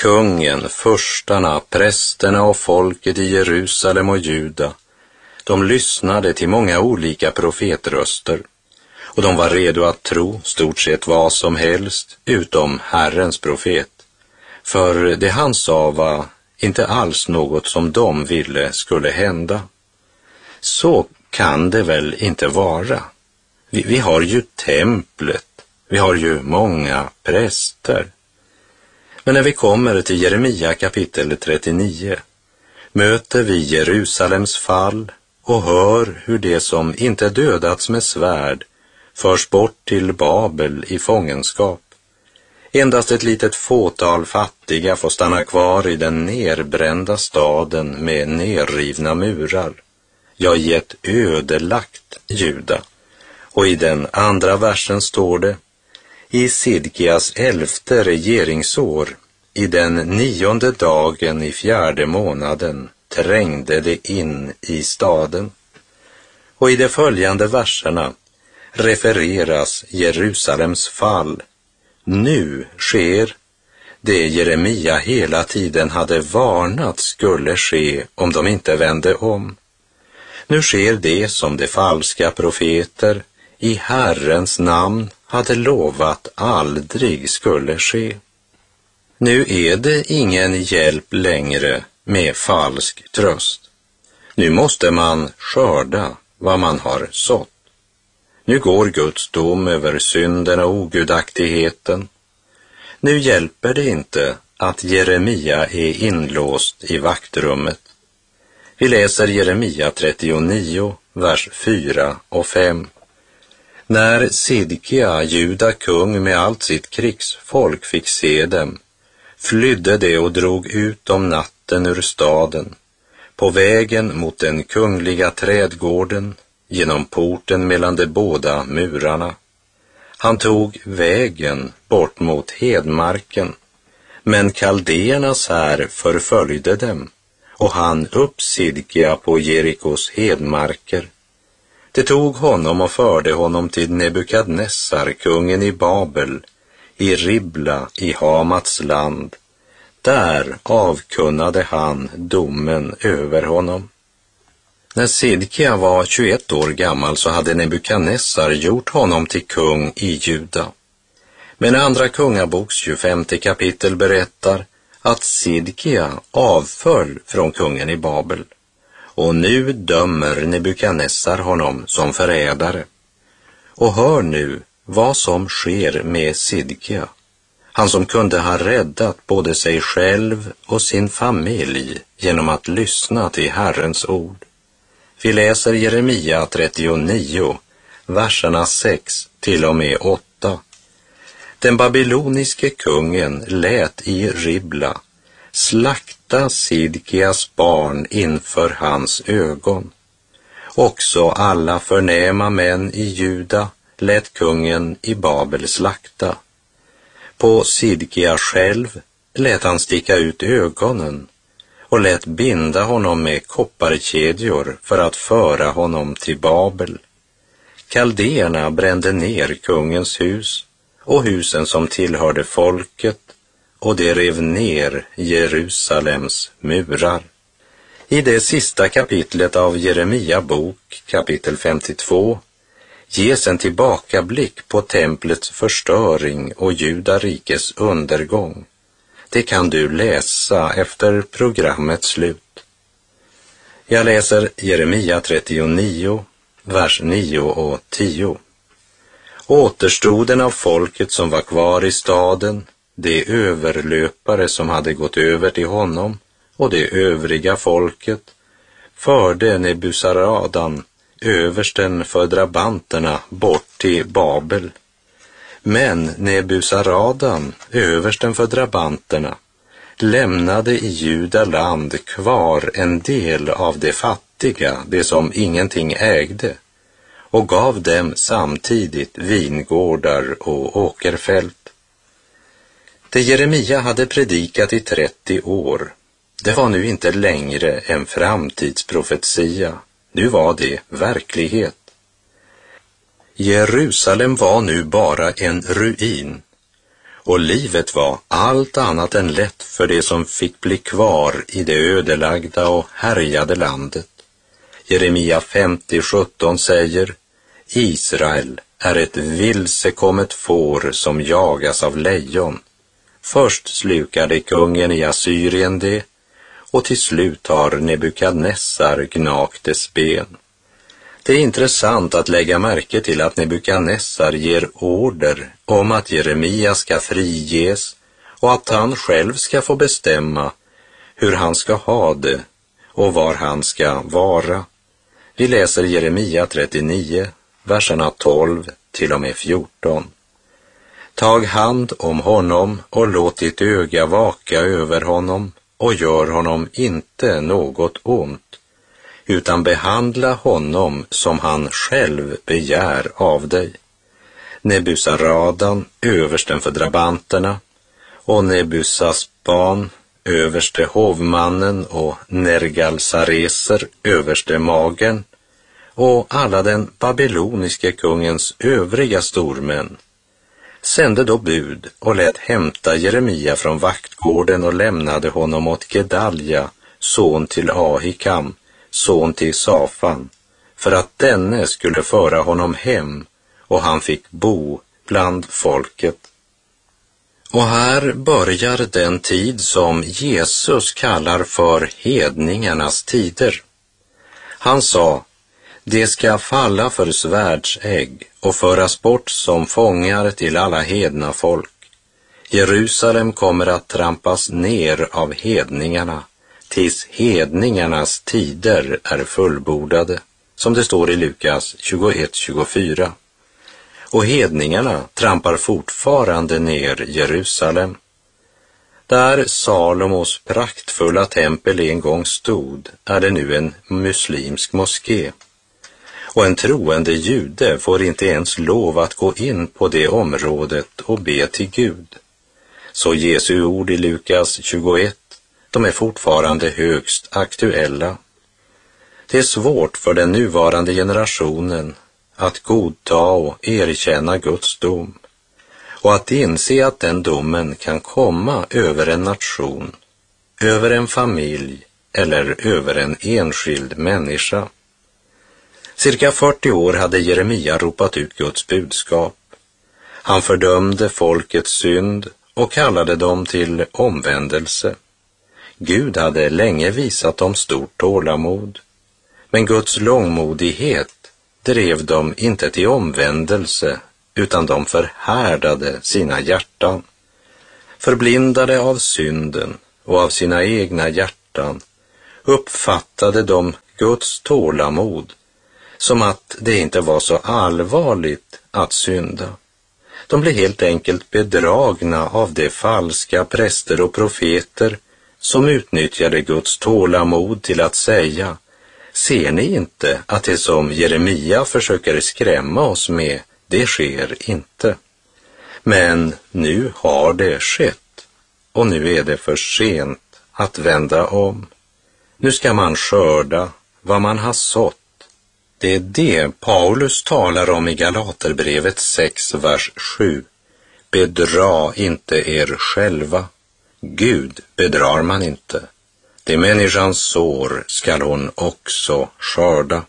kungen, furstarna, prästerna och folket i Jerusalem och Juda, de lyssnade till många olika profetröster, och de var redo att tro stort sett vad som helst utom Herrens profet. För det han sa var inte alls något som de ville skulle hända. Så kan det väl inte vara. Vi har ju templet, vi har ju många präster. Men när vi kommer till Jeremia kapitel 39 möter vi Jerusalems fall och hör hur det som inte dödats med svärd förs bort till Babel i fångenskap. Endast ett litet fåtal fattiga får stanna kvar i den nerbrända staden med nerrivna murar, ja, i ett ödelagt Juda. Och i den andra versen står det: i Sidkias 11:e regeringsår, i den 9:e dagen i 4:e månaden, trängde det in i staden. Och i de följande verserna refereras Jerusalems fall. Nu sker det Jeremia hela tiden hade varnat skulle ske om de inte vände om. Nu sker det som de falska profeter i Herrens namn hade lovat aldrig skulle ske. Nu är det ingen hjälp längre med falsk tröst. Nu måste man skörda vad man har sått. Nu går Guds dom över synden och ogudaktigheten. Nu hjälper det inte att Jeremia är inlåst i vaktrummet. Vi läser Jeremia 39, vers 4 och 5. När Sidkia, Juda kung med allt sitt krigsfolk, fick se dem, flydde de och drog ut om natten ur staden, på vägen mot den kungliga trädgården, genom porten mellan de båda murarna. Han tog vägen bort mot hedmarken, men kaldéernas här förföljde dem, och han upp Sidkia på Jerikos hedmarker. Det tog honom och förde honom till Nebukadnessar, kungen i Babel, i Ribla i Hamats land. Där avkunnade han domen över honom. När Sidkia var 21 år gammal så hade Nebukadnessar gjort honom till kung i Juda. Men andra kungaboks 25 kapitel berättar att Sidkia avföll från kungen i Babel. Och nu dömer Nebukadnessar honom som förrädare. Och hör nu vad som sker med Sidkia, han som kunde ha räddat både sig själv och sin familj genom att lyssna till Herrens ord. Vi läser Jeremia 39, verserna 6 till och med 8. Den babyloniske kungen lät i Ribla slakta Sidkias barn inför hans ögon. Också alla förnäma män i Juda lät kungen i Babel slakta. På Sidkia själv lät han sticka ut ögonen och lät binda honom med kopparkedjor för att föra honom till Babel. Kaldéerna brände ner kungens hus och husen som tillhörde folket, och de rev ner Jerusalems murar. I det sista kapitlet av Jeremia bok, kapitel 52, ges en tillbakablick på templets förstöring och Judarikes undergång. Det kan du läsa efter programmets slut. Jag läser Jeremia 39, vers 9 och 10. Återstoden av folket som var kvar i staden, de överlöpare som hade gått över till honom och det övriga folket, förde Nebuzaradan, översten för drabanterna, bort till Babel. Men Nebuzaradan, översten för drabanterna, lämnade i Judaland kvar en del av det fattiga, det som ingenting ägde, och gav dem samtidigt vingårdar och åkerfält. Det Jeremia hade predikat i 30 år, det var nu inte längre en framtidsprofetia, nu var det verklighet. Jerusalem var nu bara en ruin, och livet var allt annat än lätt för det som fick bli kvar i det ödelagda och härjade landet. Jeremia 50:17 säger: Israel är ett vilsekommet får som jagas av lejon. Först slukade kungen i Assyrien det, och till slut har Nebukadnessar gnagt dess ben. Det är intressant att lägga märke till att Nebukadnessar ger order om att Jeremia ska friges och att han själv ska få bestämma hur han ska ha det och var han ska vara. Vi läser Jeremia 39, verserna 12 till och med 14. Tag hand om honom och låt ditt öga vaka över honom och gör honom inte något ont, utan behandla honom som han själv begär av dig. Nebuzaradan, översten för drabanterna, och Nebusasban, överste hovmannen, och Nergalsareser, överste magen, och alla den babyloniske kungens övriga stormän, sände då bud och lät hämta Jeremia från vaktgården och lämnade honom åt Gedalja, son till Ahikam, son till Safan, för att denne skulle föra honom hem, och han fick bo bland folket. Och här börjar den tid som Jesus kallar för hedningarnas tider. Han sa: det ska falla för svärdsägg och föras bort som fångar till alla hedna folk. Jerusalem kommer att trampas ner av hedningarna tills hedningarnas tider är fullbordade, som det står i Lukas 21:24. Och hedningarna trampar fortfarande ner Jerusalem. Där Salomos praktfulla tempel en gång stod är det nu en muslimsk moské. Och en troende jude får inte ens lov att gå in på det området och be till Gud. Så Jesu ord i Lukas 21, de är fortfarande högst aktuella. Det är svårt för den nuvarande generationen att godta och erkänna Guds dom, och att inse att den domen kan komma över en nation, över en familj eller över en enskild människa. Cirka 40 år hade Jeremia ropat ut Guds budskap. Han fördömde folkets synd och kallade dem till omvändelse. Gud hade länge visat dem stort tålamod, men Guds långmodighet drev dem inte till omvändelse, utan de förhärdade sina hjärtan. Förblindade av synden och av sina egna hjärtan uppfattade de Guds tålamod som att det inte var så allvarligt att synda. De blev helt enkelt bedragna av de falska präster och profeter som utnyttjade Guds tålamod till att säga: ser ni inte att det som Jeremia försöker skrämma oss med, det sker inte? Men nu har det skett, och nu är det för sent att vända om. Nu ska man skörda vad man har sått. Det är det Paulus talar om i Galaterbrevet 6, vers 7. Bedra inte er själva. Gud bedrar man inte. Det människans sår skall hon också skörda.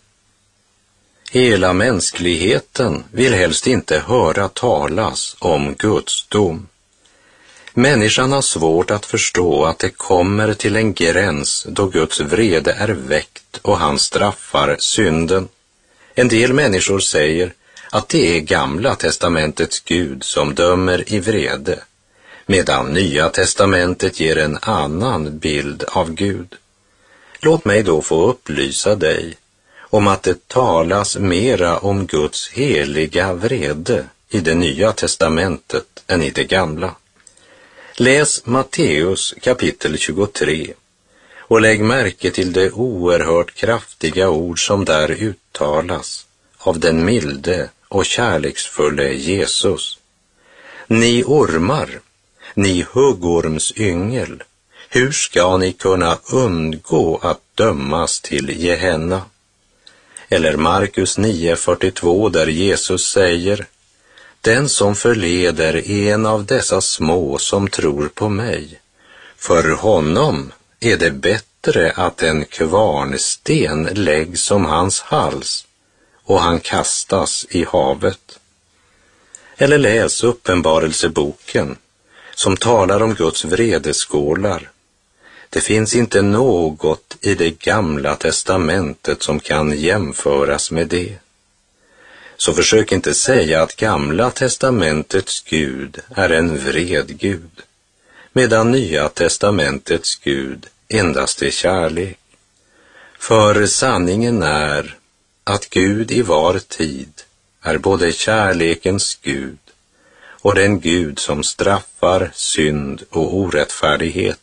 Hela mänskligheten vill helst inte höra talas om Guds dom. Människan har svårt att förstå att det kommer till en gräns då Guds vrede är väckt och han straffar synden. En del människor säger att det är Gamla testamentets Gud som dömer i vrede, medan Nya testamentet ger en annan bild av Gud. Låt mig då få upplysa dig om att det talas mera om Guds heliga vrede i det Nya testamentet än i det Gamla. Läs Matteus kapitel 23 och lägg märke till det oerhört kraftiga ord som där uttalas av den milde och kärleksfulle Jesus. Ni ormar, ni huggormsyngel, hur ska ni kunna undgå att dömas till Gehenna? Eller Markus 9:42 där Jesus säger: Den som förleder en av dessa små som tror på mig, för honom är det bättre att en kvarnsten läggs om hans hals och han kastas i havet. Eller läs Uppenbarelseboken som talar om Guds vredeskålar. Det finns inte något i det gamla testamentet som kan jämföras med det. Så försök inte säga att gamla testamentets Gud är en vred Gud, medan nya testamentets Gud endast är kärlek. För sanningen är att Gud i var tid är både kärlekens Gud och den Gud som straffar synd och orättfärdighet.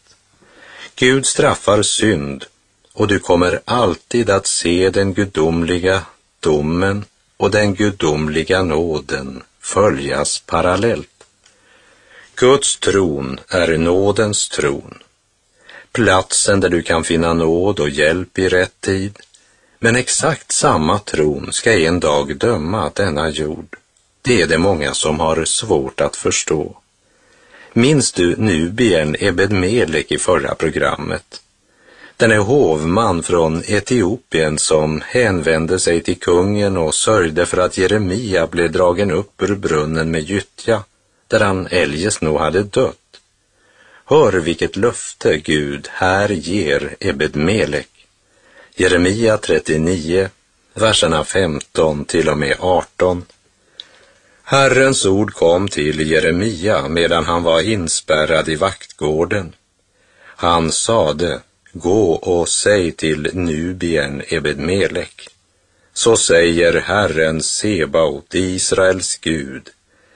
Gud straffar synd, och du kommer alltid att se den gudomliga domen och den gudomliga nåden följas parallellt. Guds tron är nådens tron, platsen där du kan finna nåd och hjälp i rätt tid, men exakt samma tron ska en dag döma denna jord. Det är det många som har svårt att förstå. Minns du Nubien Ebed-Melek i förra programmet? Den är hovman från Etiopien som hänvände sig till kungen och sörjde för att Jeremia blev dragen upp ur brunnen med gyttja, där han eljest nog hade dött. Hör vilket löfte Gud här ger Ebed-Melek. Jeremia 39, verserna 15 till och med 18. Herrens ord kom till Jeremia medan han var inspärrad i vaktgården. Han sade: gå och säg till Nubien Ebed-Melek. Så säger Herren Sebaot, Israels Gud: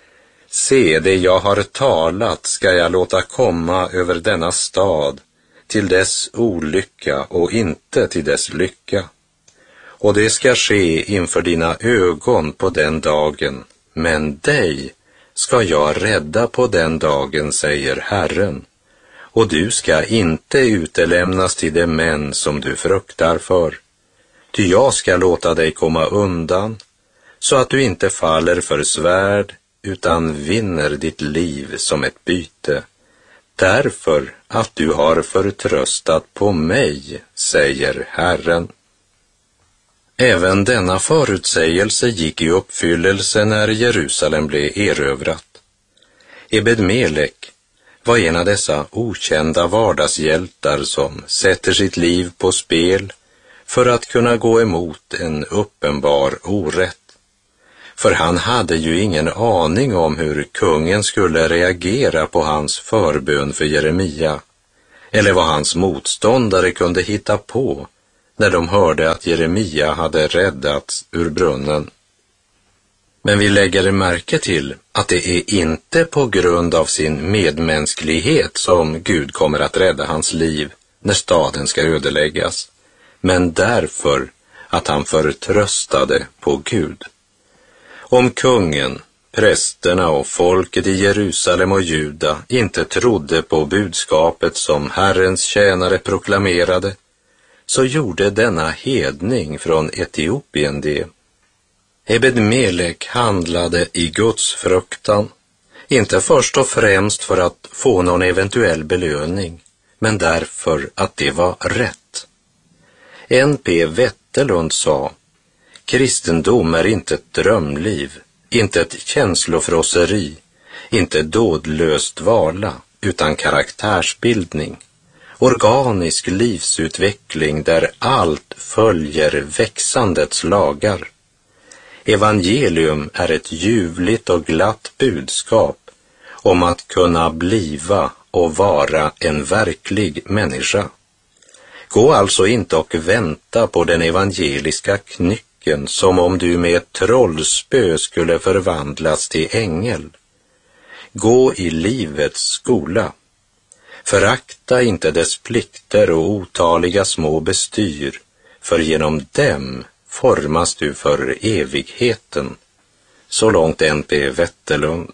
se, det jag har talat ska jag låta komma över denna stad, till dess olycka och inte till dess lycka. Och det ska ske inför dina ögon på den dagen, men dig ska jag rädda på den dagen, säger Herren. Och du ska inte utelämnas till de män som du fruktar för. Ty jag ska låta dig komma undan, så att du inte faller för svärd, utan vinner ditt liv som ett byte. Därför att du har förtröstat på mig, säger Herren. Även denna förutsägelse gick i uppfyllelse när Jerusalem blev erövrat. Ebed-Melek var en av dessa okända vardagshjältar som sätter sitt liv på spel för att kunna gå emot en uppenbar orätt. För han hade ju ingen aning om hur kungen skulle reagera på hans förbön för Jeremia, eller vad hans motståndare kunde hitta på när de hörde att Jeremia hade räddats ur brunnen. Men vi lägger märke till att det är inte på grund av sin medmänsklighet som Gud kommer att rädda hans liv när staden ska ödeläggas, men därför att han förtröstade på Gud. Om kungen, prästerna och folket i Jerusalem och Juda inte trodde på budskapet som Herrens tjänare proklamerade, så gjorde denna hedning från Etiopien det. Ebed-Melek handlade i Guds fruktan, inte först och främst för att få någon eventuell belöning, men därför att det var rätt. N.P. Wetterlund sa: kristendom är inte ett drömliv, inte ett känslofrosseri, inte dådlöst vala, utan karaktärsbildning. Organisk livsutveckling där allt följer växandets lagar. Evangelium är ett ljuvligt och glatt budskap om att kunna bliva och vara en verklig människa. Gå alltså inte och vänta på den evangeliska knycken som om du med ett trollspö skulle förvandlas till ängel. Gå i livets skola. Förakta inte dess plikter och otaliga små bestyr, för genom dem formas du för evigheten. Så långt N.P. Wetterlund.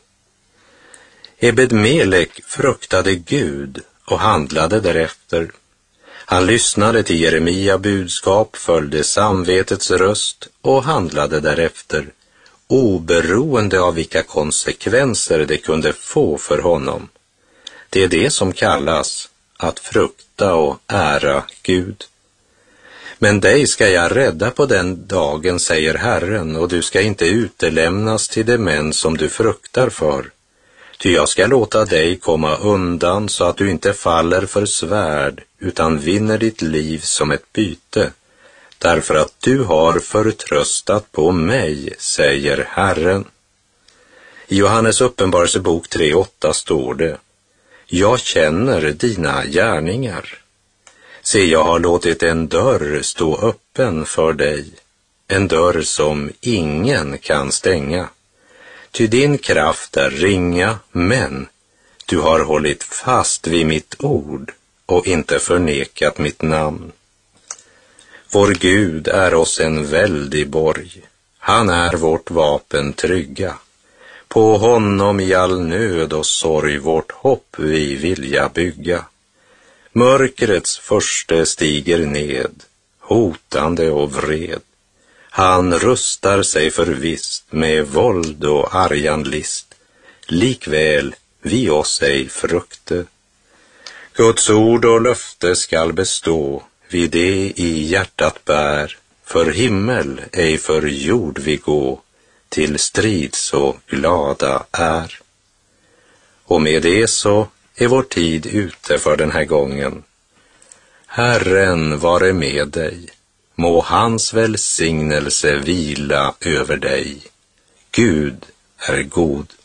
Ebed-Melek fruktade Gud och handlade därefter. Han lyssnade till Jeremia budskap, följde samvetets röst och handlade därefter. oberoende av vilka konsekvenser det kunde få för honom. Det är det som kallas att frukta och ära Gud. Men dig ska jag rädda på den dagen, säger Herren, och du ska inte utelämnas till de män som du fruktar för. Ty jag ska låta dig komma undan så att du inte faller för svärd, utan vinner ditt liv som ett byte, därför att du har förtröstat på mig, säger Herren. I Johannes uppenbarelsebok 3:8 står det: jag känner dina gärningar. Se, jag har låtit en dörr stå öppen för dig, en dörr som ingen kan stänga. Ty din kraft är ringa, men du har hållit fast vid mitt ord och inte förnekat mitt namn. Vår Gud är oss en väldig borg. Han är vårt vapen trygga. På honom i all nöd och sorg vårt hopp vi vilja bygga. Mörkrets förste stiger ned, hotande och vred. Han rustar sig förvisst med våld och argan list. Likväl vi oss ej frukte. Guds ord och löfte skall bestå, vi det i hjärtat bär. För himmel ej för jord vi gå, till strid så glada är. Och med det så är vår tid ute för den här gången. Herren vare med dig. Må hans välsignelse vila över dig. Gud är god.